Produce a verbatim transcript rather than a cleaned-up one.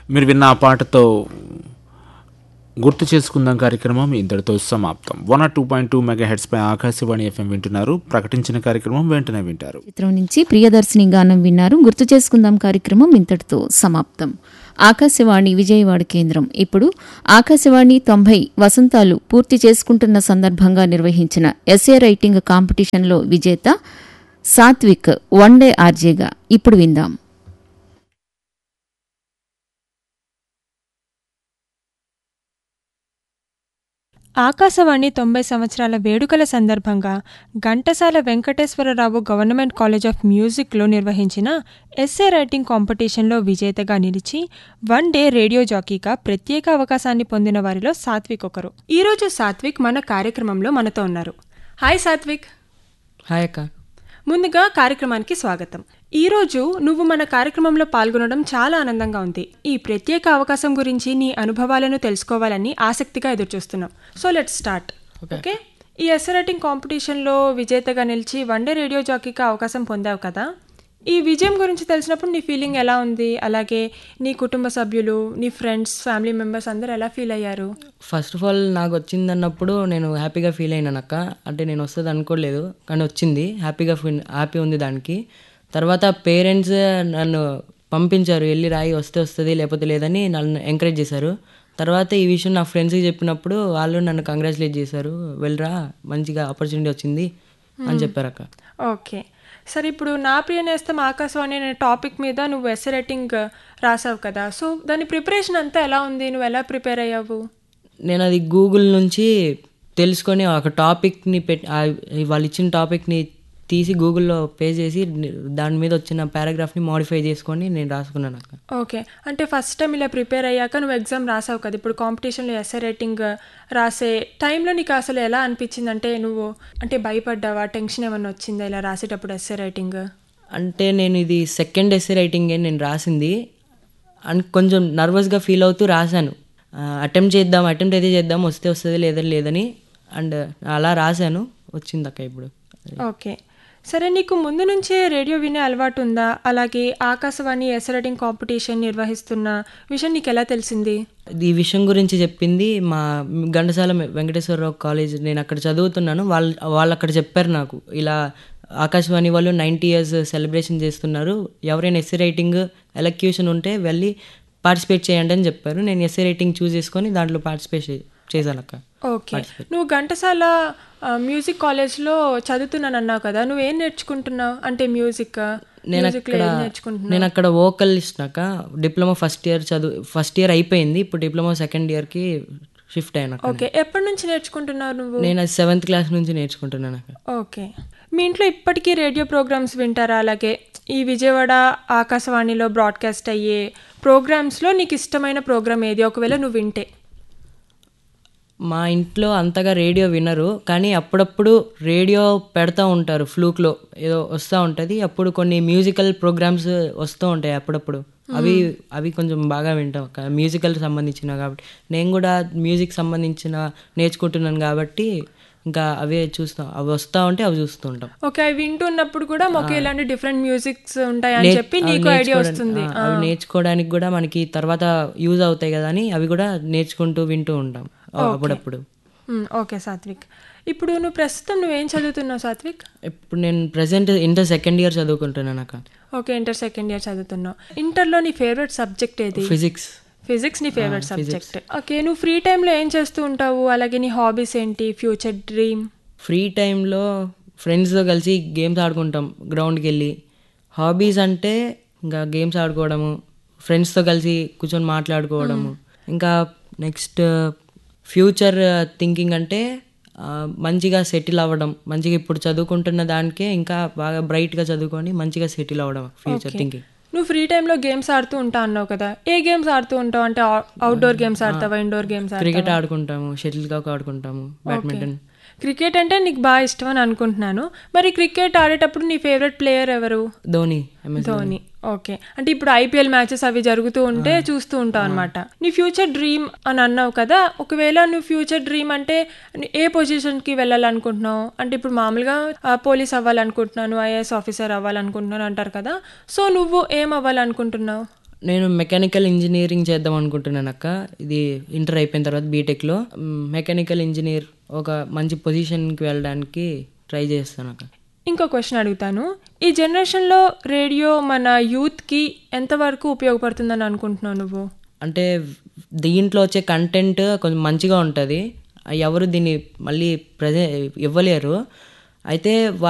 మీరు విన్న ఆ పాటతో గుర్తు చేసుకుందాం కార్యక్రమం ఇంతటితో సమాప్తం. One or two point two mega heads pi Akashvani FM వింటున్నారు. ప్రకటించిన కార్యక్రమం వెంటనే వింటారు. చిత్రం నుంచి ప్రియదర్శిని గానం విన్నారు. గుర్తు చేసుకుందాం కార్యక్రమం ఇంతటితో సమాప్తం. ఆకాశవాణి విజయవాడ కేంద్రం ఇప్పుడు ఆకాశవాణి తొంభై వసంతాలు పూర్తి చేసుకుంటున్న సందర్భంగా నిర్వహించిన ఎస్ఏ రైటింగ్ కాంపిటీషన్లో విజేత సాత్విక్ వన్ డే ఆర్జేగా ఇప్పుడు విందాం. ఆకాశవాణి తొంభై సంవత్సరాల వేడుకల సందర్భంగా Ghantasala Venkateswararao government college of మ్యూజిక్లో నిర్వహించిన ఎస్ఏ రైటింగ్ కాంపిటీషన్లో విజేతగా నిలిచి వన్ డే రేడియో జాకీగా ప్రత్యేక అవకాశాన్ని పొందిన వారిలో సాత్విక్ ఒకరు. ఈరోజు సాత్విక్ మన కార్యక్రమంలో మనతో ఉన్నారు. హాయ్ సాత్విక్. హాయ్ అక్క. ముందుగా కార్యక్రమానికి స్వాగతం. ఈరోజు నువ్వు మన కార్యక్రమంలో పాల్గొనడం చాలా ఆనందంగా ఉంది. ఈ ప్రత్యేక అవకాశం గురించి నీ అనుభవాలను తెలుసుకోవాలని ఆసక్తిగా ఎదురుచూస్తున్నాం. So let's start. ఓకే, ఈ ఎస్ఏ రైటింగ్ కాంపిటీషన్లో విజేతగా నిలిచి వన్ డే రేడియో జాకీకి అవకాశం పొందావు కదా. ఈ విజయం గురించి తెలిసినప్పుడు నీ ఫీలింగ్ ఎలా ఉంది? అలాగే నీ కుటుంబ సభ్యులు, నీ ఫ్రెండ్స్, ఫ్యామిలీ మెంబర్స్ అందరూ ఎలా ఫీల్ అయ్యారు? ఫస్ట్ ఆఫ్ ఆల్ నాకు వచ్చింది అన్నప్పుడు నేను హ్యాపీగా ఫీల్ అయినాను అక్క. అంటే నేను వస్తుంది అనుకోలేదు, కానీ వచ్చింది. హ్యాపీగా ఫీల్ హ్యాపీ ఉంది దానికి. తర్వాత పేరెంట్స్ నన్ను పంపించారు, వెళ్ళి రాయి, వస్తే వస్తుంది లేకపోతే లేదని నన్ను ఎంకరేజ్ చేశారు. తర్వాత ఈ విషయం నా ఫ్రెండ్స్కి చెప్పినప్పుడు వాళ్ళు నన్ను కంగ్రాచులేట్ చేశారు. వెళ్ళరా, మంచిగా ఆపర్చునిటీ వచ్చింది అని చెప్పారు అక్క. ఓకే, సరే. ఇప్పుడు నా ప్రియ నేస్తం ఆకాశవాణి అనే టాపిక్ మీద నువ్వు ఎస్ఏ రైటింగ్ రాసావు కదా. సో దాని ప్రిపరేషన్ అంతా ఎలా ఉంది? నువ్వు ఎలా ప్రిపేర్ అయ్యావు? నేను అది గూగుల్ నుంచి తెలుసుకొని ఒక టాపిక్ని పెట్టి వాళ్ళు ఇచ్చిన టాపిక్ని తీసి గూగుల్లో పే చేసి దాని మీద వచ్చిన పారాగ్రాఫ్ని మోడిఫై చేసుకొని నేను రాసుకున్నాను అక్క. ఓకే, అంటే ఫస్ట్ టైం ఇలా ప్రిపేర్ అయ్యాక నువ్వు ఎగ్జామ్ రాసావు కదా. ఇప్పుడు కాంపిటీషన్లో ఎస్ఏ రైటింగ్ రాసే టైంలో నీకు అసలు ఎలా అనిపించింది? అంటే నువ్వు అంటే భయపడ్డావా, టెన్షన్ ఏమన్నా వచ్చిందా ఇలా రాసేటప్పుడు ఎస్ఏ రైటింగ్? అంటే నేను ఇది సెకండ్ ఎస్ఏ రైటింగ్ నేను రాసింది అండ్ కొంచెం నర్వస్గా ఫీల్ అవుతూ రాశాను. అటెంప్ట్ చేద్దాం అటెంప్ట్ అయితే చేద్దాం, వస్తే వస్తుంది లేదని లేదని అండ్ అలా రాశాను, వచ్చింది అక్క ఇప్పుడు. ఓకే, సరే. నీకు ముందు నుంచే రేడియో వినే అలవాటు ఉందా? అలాగే ఆకాశవాణి ఎస్ఏ రైటింగ్ కాంపిటీషన్ నిర్వహిస్తున్న విషయం నీకు ఎలా తెలిసింది? ఈ విషయం గురించి చెప్పింది మా ఘంటసాల వెంకటేశ్వరరావు కాలేజ్, నేను అక్కడ చదువుతున్నాను. వాళ్ళు వాళ్ళు అక్కడ చెప్పారు నాకు, ఇలా ఆకాశవాణి వాళ్ళు నైంటీ ఇయర్స్ సెలబ్రేషన్ చేస్తున్నారు, ఎవరైనా ఎస్ఏ రైటింగ్ ఎలక్యూషన్ ఉంటే వెళ్ళి పార్టిసిపేట్ చేయండి అని చెప్పారు. నేను ఎస్ఏ రైటింగ్ చూస్ చేసుకొని దాంట్లో పార్టిసిపేట్ చేశాను అక్క. ఓకే, నువ్వు ఘంటసాల మ్యూజిక్ కాలేజ్లో చదువుతున్నాను అన్నావు కదా, నువ్వేం నేర్చుకుంటున్నావు? అంటే మ్యూజిక్ నేను అక్కడ నేను అక్కడ వోకలిస్ట్ అక్క. డిప్లొమా ఫస్ట్ ఇయర్ చదువు ఫస్ట్ ఇయర్ అయిపోయింది, ఇప్పుడు డిప్లొమా సెకండ్ ఇయర్కి షిఫ్ట్ అయ్యాను. ఓకే, ఎప్పటి నుంచి నేర్చుకుంటున్నావు నువ్వు? నేను అది సెవెంత్ క్లాస్ నుంచి నేర్చుకుంటున్నాను అక్క. ఓకే, మీ ఇంట్లో ఇప్పటికీ రేడియో ప్రోగ్రామ్స్ వింటారా? అలాగే ఈ విజయవాడ ఆకాశవాణిలో బ్రాడ్కాస్ట్ అయ్యే ప్రోగ్రామ్స్లో నీకు ఇష్టమైన ప్రోగ్రామ్ ఏది ఒకవేళ నువ్వు వింటే? మా ఇంట్లో అంతగా రేడియో వినరు, కానీ అప్పుడప్పుడు రేడియో పెడతా ఉంటారు, ఫ్లూక్లో ఏదో వస్తూ ఉంటుంది. అప్పుడు కొన్ని మ్యూజికల్ ప్రోగ్రామ్స్ వస్తూ ఉంటాయి అప్పుడప్పుడు, అవి అవి కొంచెం బాగా వింటాం. మ్యూజికల్ సంబంధించిన కాబట్టి నేను కూడా మ్యూజిక్ సంబంధించిన నేర్చుకుంటున్నాను కాబట్టి ఇంకా అవే చూస్తాం, అవి వస్తూ ఉంటే అవి చూస్తూ ఉంటాం. ఓకే, అవి వింటున్నప్పుడు కూడా మాకు ఇలాంటి డిఫరెంట్ మ్యూజిక్స్ ఉంటాయని చెప్పి నీకు ఐడియా వస్తుంది. అవి నేర్చుకోవడానికి కూడా మనకి తర్వాత యూజ్ అవుతాయి కదా అని అవి కూడా నేర్చుకుంటూ వింటూ ఉంటాం అప్పుడప్పుడు. ఓకే సాత్విక్, ఇప్పుడు నువ్వు ప్రస్తుతం నువ్వేం చదువుతున్నావు సాత్విక్? ఇప్పుడు నేను ప్రెసెంట్ ఇంటర్ సెకండ్ ఇయర్ చదువుకుంటున్నాను అక్క. ఓకే, ఇంటర్ సెకండ్ ఇయర్ చదువుతున్నావు. ఇంటర్లో నీ ఫేవరెట్ సబ్జెక్ట్ ఏది? ఫిజిక్స్. ఫిజిక్స్ నీ ఫేవరెట్ సబ్జెక్ట్. ఓకే, నువ్వు ఫ్రీ టైంలో ఏం చేస్తూ ఉంటావు? అలాగే నీ హాబీస్ ఏంటి, ఫ్యూచర్ డ్రీమ్? ఫ్రీ టైంలో ఫ్రెండ్స్తో కలిసి గేమ్స్ ఆడుకుంటాం గ్రౌండ్కి వెళ్ళి. హాబీస్ అంటే ఇంకా గేమ్స్ ఆడుకోవడము, ఫ్రెండ్స్తో కలిసి కూర్చొని మాట్లాడుకోవడము. ఇంకా నెక్స్ట్ ఫ్యూచర్ థింకింగ్ అంటే మంచిగా సెటిల్ అవ్వడం, మంచిగా ఇప్పుడు చదువుకుంటున్న దానికే ఇంకా బాగా బ్రైట్గా చదువుకొని మంచిగా సెటిల్ అవ్వడం ఫ్యూచర్ థింకింగ్. నువ్వు ఫ్రీ టైంలో గేమ్స్ ఆడుతూ ఉంటా అన్నావు కదా, ఏ గేమ్స్ ఆడుతూ ఉంటావు? అంటే outdoor games ఆడతావా, indoor games? Cricket ఆడుకుంటాము, షటిల్ కాక్ ఆడుకుంటాము, బ్యాడ్మింటన్. క్రికెట్ అంటే నీకు బాగా ఇష్టం అని అనుకుంటున్నాను. మరి క్రికెట్ ఆడేటప్పుడు నీ ఫేవరెట్ ప్లేయర్ ఎవరు? ధోని. ధోని. ఓకే, అంటే ఇప్పుడు ఐపీఎల్ మ్యాచెస్ అవి జరుగుతూ ఉంటే చూస్తూ ఉంటావు అనమాట. నీ ఫ్యూచర్ డ్రీమ్ అని అన్నావు కదా, ఒకవేళ నువ్వు ఫ్యూచర్ డ్రీమ్ అంటే ఏ పొజిషన్కి వెళ్ళాలనుకుంటున్నావు? అంటే ఇప్పుడు మామూలుగా పోలీస్ అవ్వాలనుకుంటున్నాను, ఐఏఎస్ ఆఫీసర్ అవ్వాలనుకుంటున్నాను అంటారు కదా, సో నువ్వు ఏం అవ్వాలనుకుంటున్నావు? నేను మెకానికల్ ఇంజనీరింగ్ చేద్దాం అనుకుంటున్నాను అక్క. ఇది ఇంటర్ అయిపోయిన తర్వాత బీటెక్లో మెకానికల్ ఇంజనీర్ ఒక మంచి పొజిషన్కి వెళ్ళడానికి ట్రై చేస్తాను అక్క. ఇంకో క్వశ్చన్ అడుగుతాను. ఈ జనరేషన్లో రేడియో మన యూత్కి ఎంతవరకు ఉపయోగపడుతుందని అనుకుంటున్నావు నువ్వు? అంటే దీంట్లో వచ్చే కంటెంట్ కొంచెం మంచిగా ఉంటుంది, ఎవరు దీన్ని మళ్ళీ ప్రజె ఇవ్వలేరు. అయితే